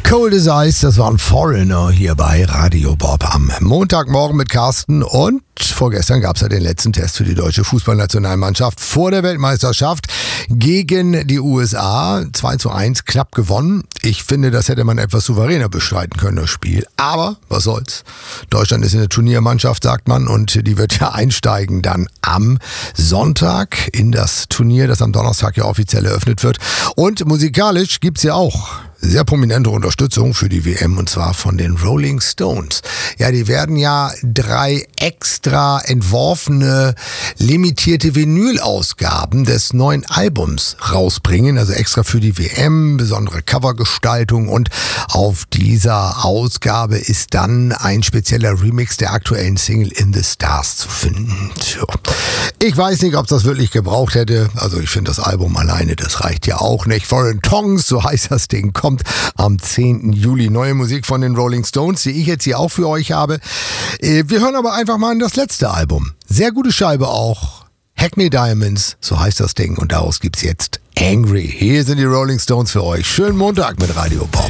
Cold as Ice, das war ein Foreigner hier bei Radio Bob am Montagmorgen mit Carsten und vorgestern gab es ja den letzten Test für die deutsche Fußballnationalmannschaft vor der Weltmeisterschaft gegen die USA. 2:1 knapp gewonnen. Ich finde, das hätte man etwas souveräner bestreiten können, das Spiel. Aber was soll's. Deutschland ist eine Turniermannschaft, sagt man, und die wird ja einsteigen dann am Sonntag in das Turnier, das am Donnerstag ja offiziell eröffnet wird. Und musikalisch gibt's ja auch sehr prominente Unterstützung für die WM und zwar von den Rolling Stones. Ja, die werden ja 3 extra entworfene, limitierte Vinyl-Ausgaben des neuen Albums rausbringen, also extra für die WM, besondere Covergestaltung und auf dieser Ausgabe ist dann ein spezieller Remix der aktuellen Single In the Stars zu finden. Tja. Ich weiß nicht, ob es das wirklich gebraucht hätte, also ich finde das Album alleine, das reicht ja auch nicht. Foreign Tongues, so heißt das Ding, kommt am 10. Juli. Neue Musik von den Rolling Stones, die ich jetzt hier auch für euch habe. Wir hören aber einfach mal in das letzte Album. Sehr gute Scheibe auch. Hackney Diamonds, so heißt das Ding. Und daraus gibt's jetzt Angry. Hier sind die Rolling Stones für euch. Schönen Montag mit Radio Bob.